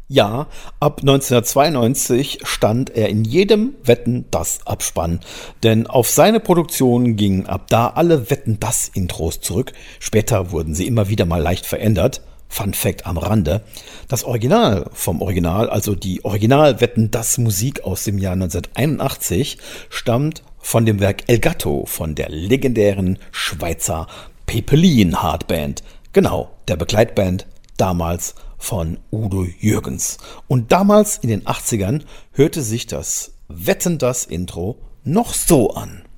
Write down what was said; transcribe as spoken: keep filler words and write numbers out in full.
Ja, ab neunzehnhundertzweiundneunzig stand er in jedem Wetten das Abspann, denn auf seine Produktion gingen ab da alle Wetten das Intros zurück. Später wurden sie immer wieder mal leicht verändert. Fun Fact am Rande: Das Original vom Original, also die Original Wetten das Musik aus dem Jahr neunzehnhunderteinundachtzig, stammt von dem Werk El Gatto von der legendären Schweizer Pepelin Hardband. Genau, der Begleitband damals von Udo Jürgens. Und damals in den achtzigern hörte sich das Wetten das Intro noch so an.